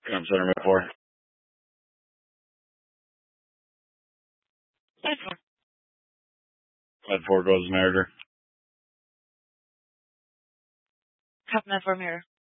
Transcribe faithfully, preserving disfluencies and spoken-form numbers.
Come center med four. Med four. Med four goes narrator. Copy med four mirror.